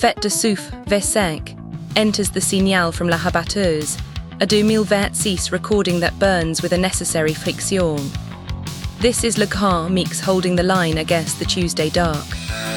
Fête de Souffle V5 enters the signal from La Rabatteuse, a 2026 recording that burns with a necessary friction. This is Le Grand Mix holding the line against the Tuesday dark.